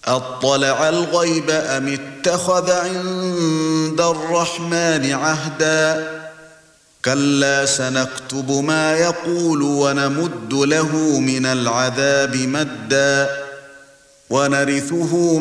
أطلع الغيب أم اتخذ عند الرحمن عهدا كلا سنكتب ما يقول ونمد له من العذاب مدا ونرثه